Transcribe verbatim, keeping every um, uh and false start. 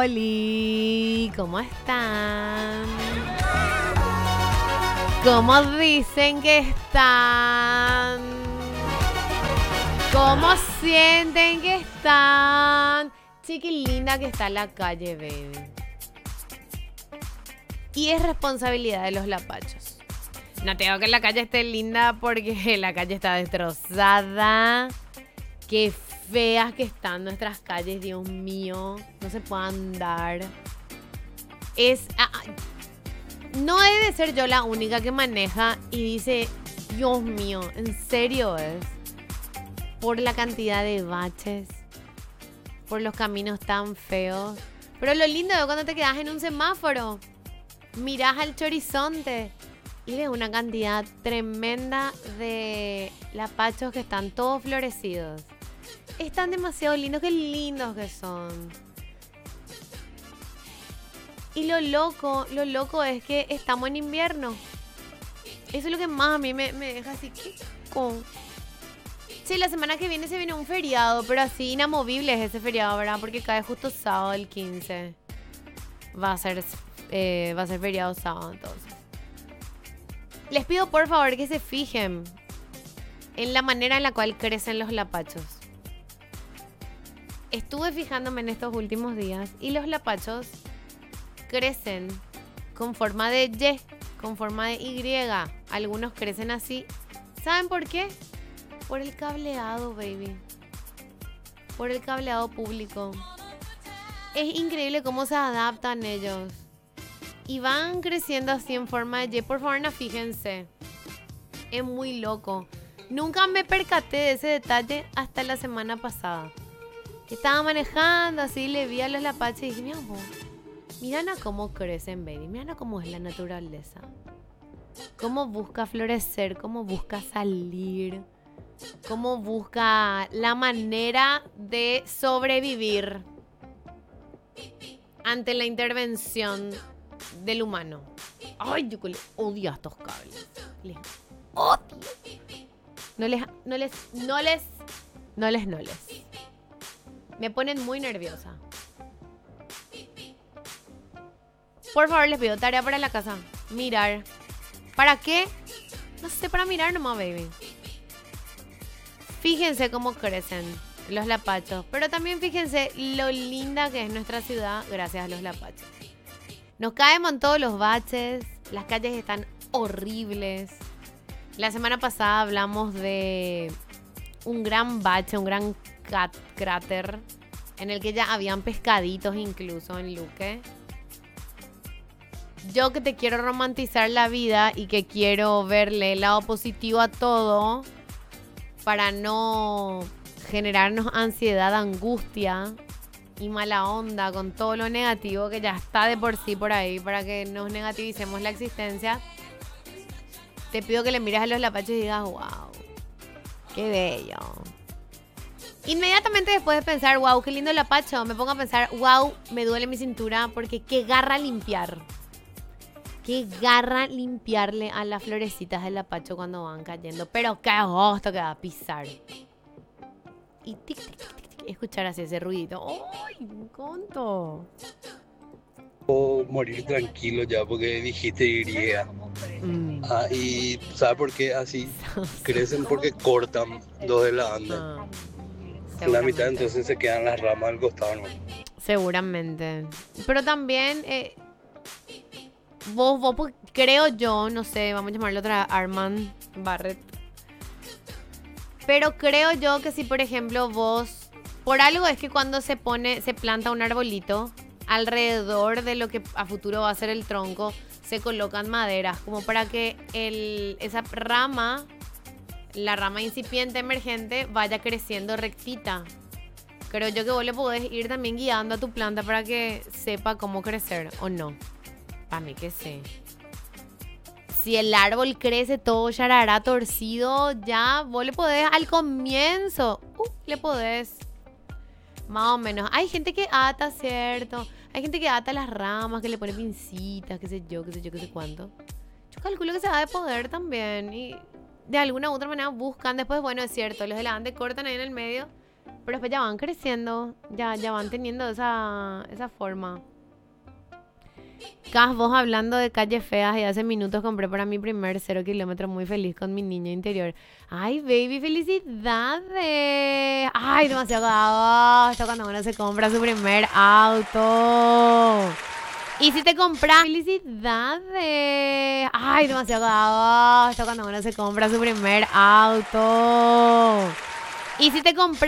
Oli, ¿cómo están? ¿Cómo dicen que están? ¿Cómo sienten que están? Chiqui linda que está en la calle, baby. Y es responsabilidad de los lapachos. No te digo que la calle esté linda porque la calle está destrozada. Qué feas que están nuestras calles, Dios mío. No se puede andar. Es... Ah, no debe de ser yo la única que maneja y dice, Dios mío, ¿en serio es? Por la cantidad de baches, por los caminos tan feos. Pero lo lindo es cuando te quedas en un semáforo, mirás al horizonte y ves una cantidad tremenda de lapachos que están todos florecidos. Están demasiado lindos, qué lindos que son. Y lo loco, lo loco es que estamos en invierno. Eso es lo que más a mí me, me deja así. ¿Qué con? Sí, la semana que viene se viene un feriado, pero así inamovible es ese feriado, ¿verdad? Porque cae justo sábado el quince. Va a ser, eh, va a ser feriado sábado, entonces. Les pido por favor que se fijen en la manera en la cual crecen los lapachos. Estuve fijándome en estos últimos días y los lapachos crecen con forma de Y, con forma de Y. Algunos crecen así. ¿Saben por qué? Por el cableado, baby. Por el cableado público. Es increíble cómo se adaptan ellos. Y van creciendo así en forma de Y. Por favor, no fíjense. Es muy loco. Nunca me percaté de ese detalle hasta la semana pasada. Que estaba manejando así, le vi a los lapachos y dije, mi amor, miran a cómo crecen, baby. Miran a cómo es la naturaleza. Cómo busca florecer, cómo busca salir. Cómo busca la manera de sobrevivir ante la intervención del humano. Ay, yo le odio a estos cables. Les odio. No les, no les, no les, no les, no les. Me ponen muy nerviosa. Por favor, les pido tarea para la casa. Mirar. ¿Para qué? No sé, para mirar nomás, baby. Fíjense cómo crecen los lapachos. Pero también fíjense lo linda que es nuestra ciudad gracias a los lapachos. Nos caemos en todos los baches. Las calles están horribles. La semana pasada hablamos de un gran bache, un gran cat cráter en el que ya habían pescaditos incluso en Luque. Yo que te quiero romantizar la vida y que quiero verle el lado positivo a todo para no generarnos ansiedad, angustia y mala onda con todo lo negativo que ya está de por sí por ahí, para que nos negativicemos la existencia. Te pido que le mires a los lapachos y digas, wow, qué bello. Inmediatamente después de pensar, wow, qué lindo lapacho, me pongo a pensar, wow, me duele mi cintura porque qué garra limpiar. Qué garra limpiarle a las florecitas del lapacho cuando van cayendo. Pero qué gusto que va a pisar. Y tic, tic, tic, tic, tic, escuchar así ese ruidito. ¡Ay, me conto! O morir tranquilo ya porque dijiste iría. Mm. Ah, y ¿sabes por qué así? Crecen porque cortan dos de la anda. Ah, en la mitad entonces se quedan las ramas al costado, ¿no? Seguramente. Pero también... Eh, Vos, vos, pues, creo yo, no sé, vamos a llamarle otra Armand Barrett. Pero creo yo que si, por ejemplo, vos, por algo es que cuando se pone, se planta un arbolito, alrededor de lo que a futuro va a ser el tronco, se colocan maderas, como para que el, esa rama, la rama incipiente emergente, vaya creciendo rectita. Creo yo que vos le podés ir también guiando a tu planta para que sepa cómo crecer, ¿o no? Para mí que sí. Si el árbol crece todo yarará torcido, ya vos le podés al comienzo. Uh, le podés. Más o menos. Hay gente que ata, ¿cierto? Hay gente que ata las ramas, que le pone pincitas, qué sé yo, qué sé yo, qué sé cuánto. Yo calculo que se va de poder también. Y de alguna u otra manera buscan. Después, bueno, es cierto, los de la ande cortan ahí en el medio. Pero después ya van creciendo, ya, ya van teniendo esa, esa forma. Cas, vos hablando de calles feas y hace minutos compré para mi primer cero kilómetro muy feliz con mi niño interior. Ay, baby, felicidades. Ay, demasiado agosto cuando uno se compra su primer auto. Y si te compras, felicidades. Ay, demasiado agosto cuando uno se compra su primer auto. Y si te compras